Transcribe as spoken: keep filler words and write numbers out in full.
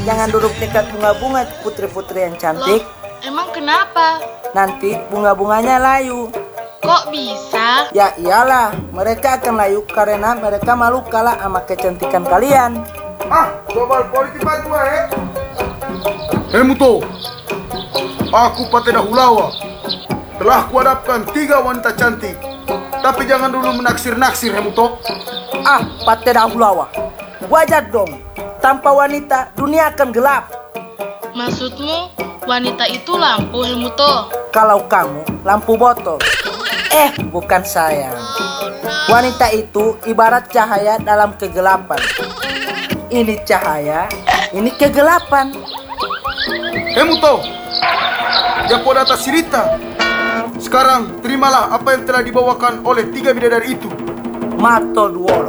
Jangan duduk dekat bunga-bunga, putri-putri yang cantik. Loh, emang kenapa? Nanti bunga-bunganya layu. Kok bisa? Ya iyalah, mereka akan layu karena mereka malu kalah sama kecantikan kalian. Ah, global politik tua eh. Hei Muto, aku Pate Dahulawa telah kuhadapkan tiga wanita cantik. Tapi jangan dulu menaksir-naksir, hei Muto. Ah, Pate Dahulawa, wajar dong. Tanpa wanita, dunia akan gelap. Maksudmu, wanita itu lampu, Hemuto? Kalau kamu, lampu botol. Eh, bukan sayang. Wanita itu ibarat cahaya dalam kegelapan. Ini cahaya, ini kegelapan. Hei Muto, Japo data Sirita. Sekarang terimalah apa yang telah dibawakan oleh tiga bidadari itu. Mato Duolo.